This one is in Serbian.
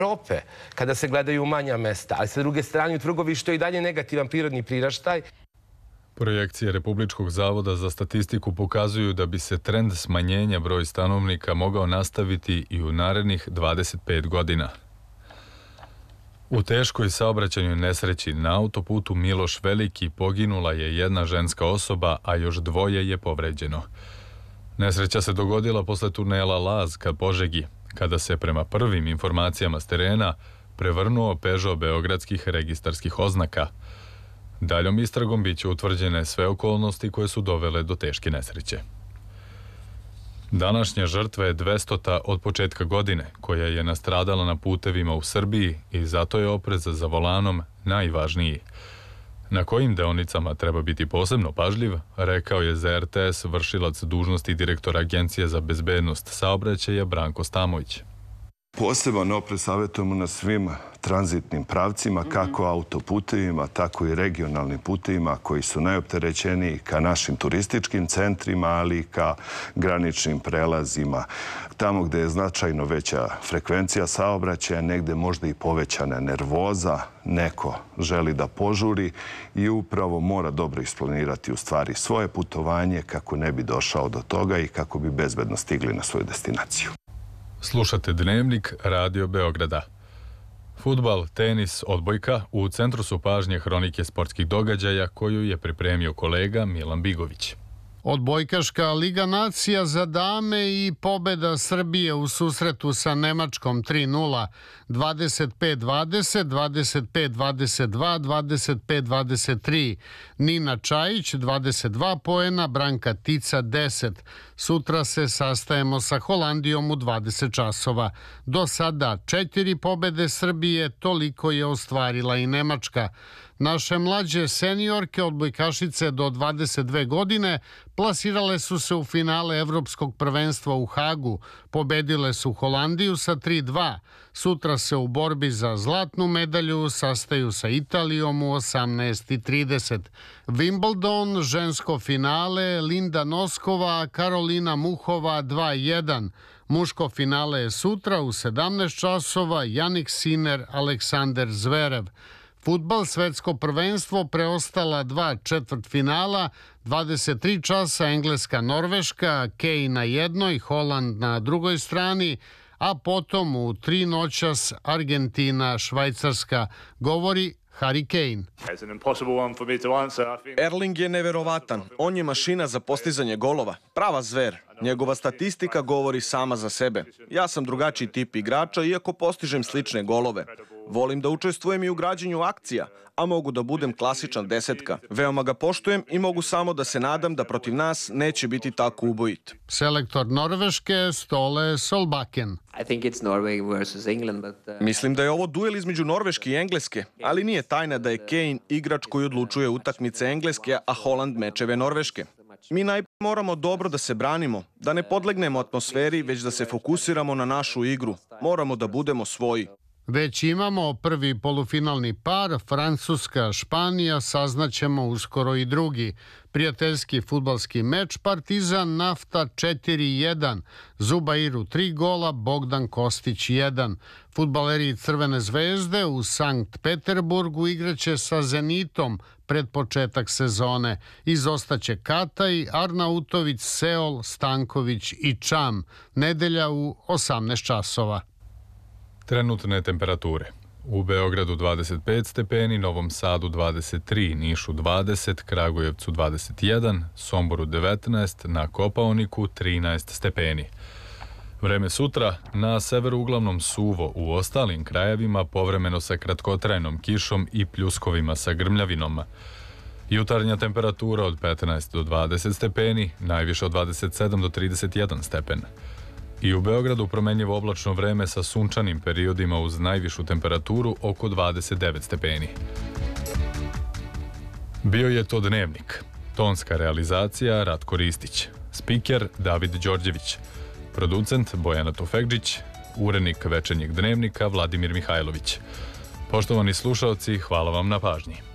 Evrope, kada se gledaju manja mesta, ali sa druge strane u Trgovištu je i dalje negativan prirodni priraštaj. Projekcije Republičkog zavoda za statistiku pokazuju da bi se trend smanjenja broj stanovnika mogao nastaviti i u narednih 25 godina. U teškoj saobraćajnoj nesreći na autoputu Miloš Veliki poginula je jedna ženska osoba, a još dvoje je povređeno. Nesreća se dogodila posle tunela Laz ka Požegi, kada se prema prvim informacijama s terena prevrnuo Peugeot beogradskih registarskih oznaka. Daljom istragom biće utvrđene sve okolnosti koje su dovele do teške nesreće. Današnja žrtva je 200. od početka godine, koja je nastradala na putevima u Srbiji i zato je oprez za volanom najvažniji. Na kojim deonicama treba biti posebno pažljiv, rekao je za RTS vršilac dužnosti direktora Agencije za bezbednost saobraćaja Branko Stamović. Poseban oprez savjetujemo na svim tranzitnim pravcima, kako autoputevima, tako i regionalnim putevima koji su najopterećeniji ka našim turističkim centrima, ali i ka graničnim prelazima. Tamo gde je značajno veća frekvencija saobraćaja, negde možda i povećana nervoza, neko želi da požuri i upravo mora dobro isplanirati u stvari svoje putovanje kako ne bi došao do toga i kako bi bezbedno stigli na svoju destinaciju. Slušate Dnevnik Radio Beograda. Fudbal, tenis, odbojka u centru su pažnje hronike sportskih događaja koju je pripremio kolega Milan Bigović. Odbojkaška Liga nacija za dame i pobeda Srbije u susretu sa Nemačkom 3:0, 25-20, 25-22, 25-23. Nina Čajić 22 poena, Branka Tica 10. Sutra se sastajemo sa Holandijom u 20 časova. Do sada 4 pobede Srbije, toliko je ostvarila i Nemačka. Naše mlađe seniorke odbojkašice do 22 godine plasirale su se u finale Evropskog prvenstva u Hagu. Pobedile su Holandiju sa 3:2. Sutra se u borbi za zlatnu medalju sastaju sa Italijom u 18:30. Wimbledon, žensko finale, Linda Noskova, Karolina Muhova 2:1. Muško finale je sutra u 17 časova, Jannik Sinner, Aleksander Zverev. Fudbal, svetsko prvenstvo, preostala 2 četvrtfinala, 23 časa Engleska-Norveška, Kej na jednoj, Holand na drugoj strani, a potom u 3 noćas Argentina-Švajcarska, govori Harry Kane. Erling je neverovatan. On je mašina za postizanje golova. Prava zver. Njegova statistika govori sama za sebe. Ja sam drugačiji tip igrača, iako postižem slične golove. Volim da učestvujem i u građenju akcija, a mogu da budem klasičan desetka. Veoma ga poštujem i mogu samo da se nadam da protiv nas neće biti tako ubojit. Selektor Norveške Ståle Solbakken. Mislim da je ovo duel između Norveške i Engleske, ali nije tajna da je Kane igrač koji odlučuje utakmice Engleske, a Holand mečeve Norveške. Mi najprije moramo dobro da se branimo, da ne podlegnemo atmosferi, već da se fokusiramo na našu igru. Moramo da budemo svoji. Već imamo prvi polufinalni par, Francuska-Španija, saznaćemo uskoro i drugi. Prijateljski fudbalski meč Partizan Nafta 4:1, Zubairu 3 gola, Bogdan Kostić 1. Fudbaleri Crvene zvezde u Sankt Peterburgu igraće sa Zenitom pred početak sezone. Izostaće Kataj, Arnautović, Seol, Stanković i Čam. Nedelja u 18 časova. Trenutne temperature. U Beogradu 25 stepeni, Novom Sadu 23, Nišu 20, Kragujevcu 21, Somboru 19, na Kopaoniku 13 stepeni. Vreme sutra, na severu uglavnom suvo, u ostalim krajevima povremeno sa kratkotrajnom kišom i pljuskovima sa grmljavinom. Jutarnja temperatura od 15 do 20 stepeni, najviše od 27 do 31 stepen. I u Beogradu promenljivo oblačno vreme sa sunčanim periodima uz najvišu temperaturu oko 29 stepeni. Bio je to Dnevnik. Tonska realizacija Ratko Ristić. Spiker David Đorđević. Producent Bojana Tofegđić. Urednik Večernjeg Dnevnika Vladimir Mihajlović. Poštovani slušaoci, hvala vam na pažnji.